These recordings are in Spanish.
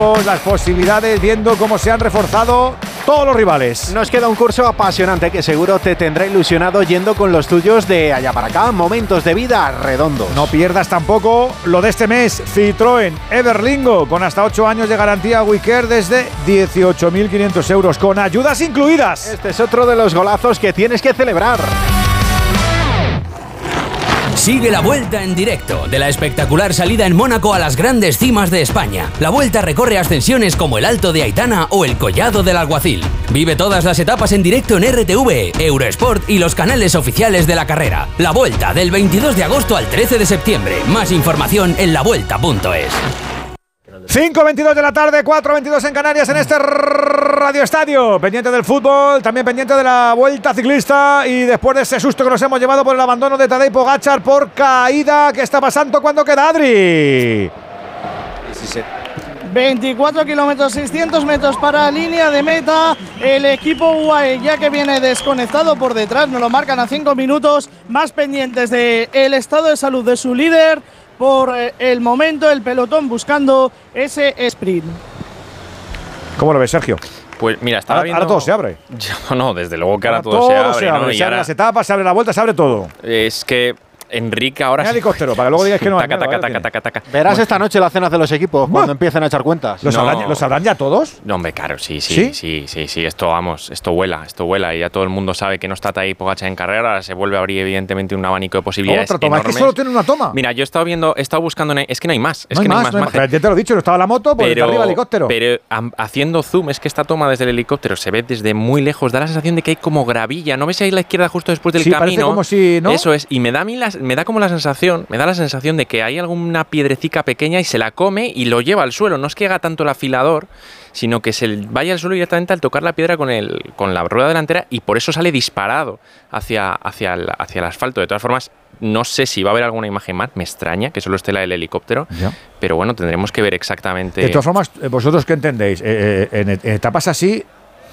las posibilidades, viendo cómo se han reforzado todos los rivales. Nos queda un curso apasionante que seguro te tendrá ilusionado yendo con los tuyos de allá para acá. Momentos de vida redondos. No pierdas tampoco lo de este mes. Citroën Everlingo, con hasta 8 años de garantía WeCare desde 18.500 euros, con ayudas incluidas. Este es otro de los golazos que tienes que celebrar. Sigue la Vuelta en directo de la espectacular salida en Mónaco a las grandes cimas de España. La Vuelta recorre ascensiones como el Alto de Aitana o el Collado del Alguacil. Vive todas las etapas en directo en RTV, Eurosport y los canales oficiales de la carrera. La Vuelta, del 22 de agosto al 13 de septiembre. Más información en lavuelta.es. 5:22 de la tarde, 4:22 en Canarias, en este Radio Estadio. Pendiente del fútbol, también pendiente de la Vuelta Ciclista, y después de ese susto que nos hemos llevado por el abandono de Tadej Pogačar por caída. ¿Qué está pasando? ¿Cuándo queda, Adri? 24 kilómetros, 600 metros para línea de meta. El equipo UAE, ya que viene desconectado por detrás, nos lo marcan a 5 minutos, más pendientes del estado de salud de su líder. Por el momento, el pelotón buscando ese sprint. ¿Cómo lo ves, Sergio? Pues mira, estaba viendo… Ahora todo se abre. No, desde luego que ahora todo se abre, ¿no? Se abren las etapas, se abre la Vuelta, se abre todo. Es que Enrique ahora… Un helicóptero, para que luego digáis que no hay. Taca. Verás esta noche las cenas de los equipos cuando empiecen a echar cuentas. ¿Los sabrán ya todos? No, hombre, claro, sí. Esto, vamos, esto vuela. Y ya todo el mundo sabe que no está Tadej Pogačar en carrera. Ahora se vuelve a abrir, evidentemente, un abanico de posibilidades Otra toma, enormes. es que solo tiene una toma. Mira, yo he estado buscando… Es que no hay más. No hay más. Ya te lo he dicho, no estaba la moto, pues está arriba el helicóptero. Pero haciendo zoom, es que esta toma desde el helicóptero se ve desde muy lejos. Da la sensación de que hay como gravilla. ¿No ves ahí a la izquierda justo después del camino? Parece como si… ¿no? Eso es. Y me da como la sensación… Me da la sensación de que hay alguna piedrecica pequeña y se la come y lo lleva al suelo. No es que haga tanto el afilador, sino que se vaya al suelo directamente al tocar la piedra con la rueda delantera, y por eso sale disparado hacia el asfalto. De todas formas, no sé si va a haber alguna imagen más. Me extraña que solo esté la del helicóptero. Ya. Pero bueno, tendremos que ver exactamente… De todas formas, ¿vosotros qué entendéis? En etapas así…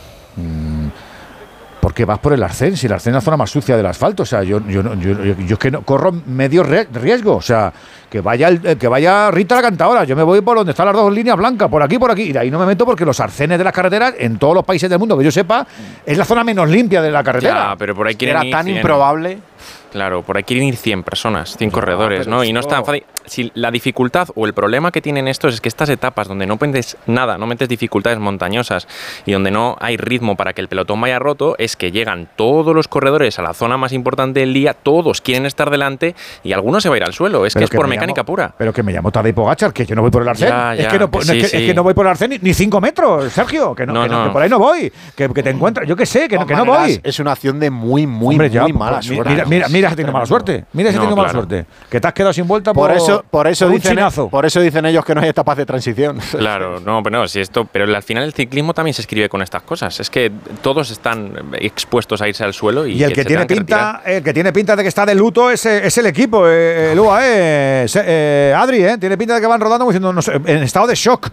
¿Por qué vas por el arcén? Si el arcén es la zona más sucia del asfalto. O sea, yo es que no, corro medio riesgo. O sea, que vaya Rita la cantadora. Yo me voy por donde están las dos líneas blancas, por aquí. Y de ahí no me meto, porque los arcenes de las carreteras, en todos los países del mundo que yo sepa, es la zona menos limpia de la carretera. Ya, pero por ahí quieren Era ir tan 100. improbable. Claro, por ahí quieren ir 100 personas, 100 corredores, ¿no? Y no es tan fácil. Si la dificultad o el problema que tienen estos es que estas etapas donde no metes nada, no metes dificultades montañosas y donde no hay ritmo para que el pelotón vaya roto, es que llegan todos los corredores a la zona más importante del día, todos quieren estar delante y algunos se va a ir al suelo. Es que es por mecánica pura. Pero que me llamo Tadej Pogačar, que yo no voy por el arcén. Es que no voy por el arcén ni 5 metros, Sergio, que por ahí no voy. Que te encuentras, yo qué sé, que no voy. Es una acción de muy mala suerte. Mira si tiene mala suerte. Mira si tiene mala suerte. Que te has quedado sin vuelta por eso un dicen, chinazo. Por eso dicen ellos que no hay etapas de transición. Claro, pero al final el ciclismo también se escribe con estas cosas. Es que todos están expuestos a irse al suelo y el que tiene pinta de que está de luto es el equipo, el UAE, Adri, tiene pinta de que van rodando como diciendo, no sé, en estado de shock.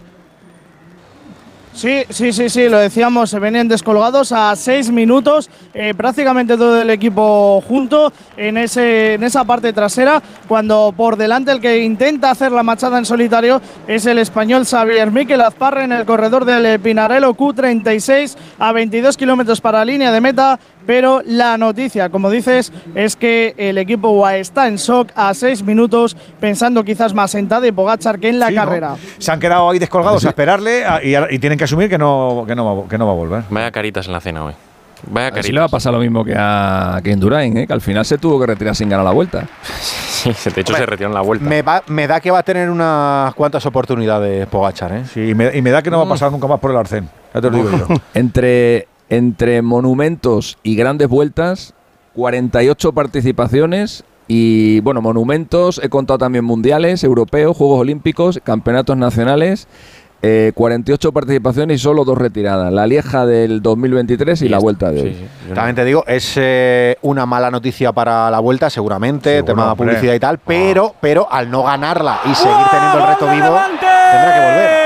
Sí, lo decíamos, se venían descolgados a 6 minutos, prácticamente todo el equipo junto en esa parte trasera, cuando por delante el que intenta hacer la machada en solitario es el español Xavier Miquel Azparre en el corredor del Pinarello Q36 a 22 kilómetros para la línea de meta. Pero la noticia, como dices, es que el equipo UAE está en shock a 6 minutos, pensando quizás más en Tadej Pogačar que en la carrera. ¿No? Se han quedado ahí descolgados a esperarle y tienen que asumir que no va a volver. Vaya caritas en la cena hoy. Así le va a pasar lo mismo que a Indurain, que al final se tuvo que retirar sin ganar la Vuelta. Sí, de hecho se retiró en la Vuelta. Me da que va a tener unas cuantas oportunidades Pogačar. Sí, y me da que no va a pasar nunca más por el arcén. Ya te lo digo yo. Entre monumentos y grandes vueltas, 48 participaciones y, bueno, monumentos, he contado también mundiales, europeos, Juegos Olímpicos, campeonatos nacionales, 48 participaciones y solo 2 retiradas, la Lieja del 2023 y la Vuelta de hoy. Sí. También te digo, es una mala noticia para la Vuelta, seguramente, tema de publicidad y tal, pero al no ganarla y seguir teniendo el reto vivo, tendrá que volver.